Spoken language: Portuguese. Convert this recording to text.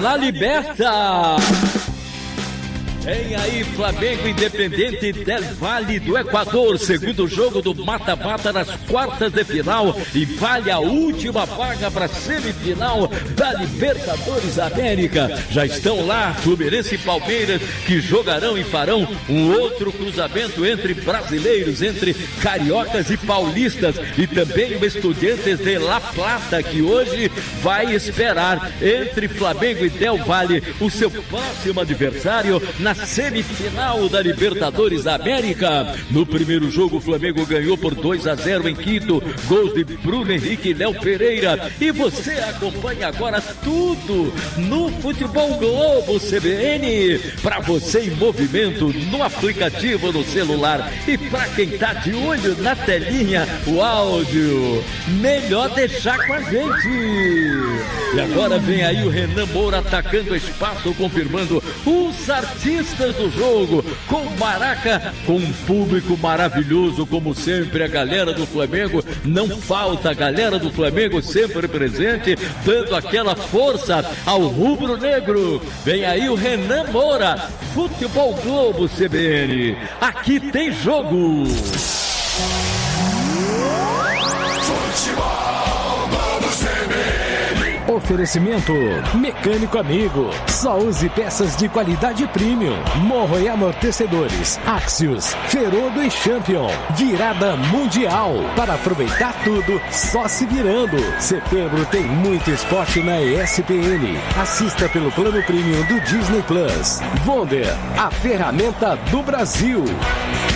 na Liberta. Vem aí, Flamengo Independente del Valle do Equador, segundo jogo do mata-mata nas quartas de final e vale a última vaga para semifinal da Libertadores América. Já estão lá Fluminense e Palmeiras, que jogarão e farão um outro cruzamento entre brasileiros, entre cariocas e paulistas, e também o Estudiantes de La Plata, que hoje vai esperar entre Flamengo e Del Valle o seu próximo adversário na semifinal da Libertadores América. No primeiro jogo, o Flamengo ganhou por 2-0 em Quito, gols de Bruno Henrique e Léo Pereira. E você acompanha agora tudo no Futebol Globo CBN, para você em movimento no aplicativo no celular, e para quem tá de olho na telinha, o áudio melhor deixar com a gente. E agora vem aí o Renan Moura atacando o espaço, confirmando os artistas do jogo, com Maraca, com um público maravilhoso, como sempre. A galera do Flamengo não falta, a galera do Flamengo sempre presente, dando aquela força ao rubro-negro. Vem aí o Renan Moura, Futebol Globo CBN, aqui tem jogo. Oferecimento Mecânico Amigo. Só use peças de qualidade premium. Morro e amortecedores. Axios, Ferodo e Champion. Virada mundial. Para aproveitar tudo, só se virando. Setembro tem muito esporte na ESPN. Assista pelo plano premium do Disney Plus. Wonder, a ferramenta do Brasil.